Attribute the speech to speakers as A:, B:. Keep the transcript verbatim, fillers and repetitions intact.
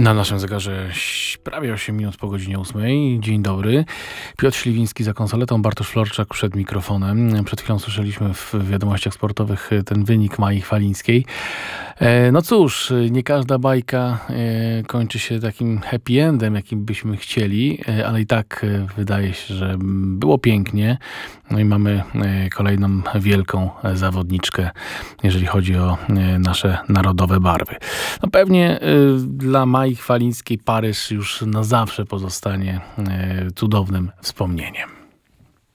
A: Na naszym zegarze prawie osiem minut po godzinie ósmej. Dzień dobry. Piotr Śliwiński za konsoletą, Bartosz Florczak przed mikrofonem. Przed chwilą słyszeliśmy w wiadomościach sportowych ten wynik Mai Chwalińskiej. No cóż, nie każda bajka kończy się takim happy endem, jakim byśmy chcieli, ale i tak wydaje się, że było pięknie. No i mamy kolejną wielką zawodniczkę, jeżeli chodzi o nasze narodowe barwy. No pewnie dla Mai Chwalińskiej Paryż już na zawsze pozostanie cudownym wspomnieniem.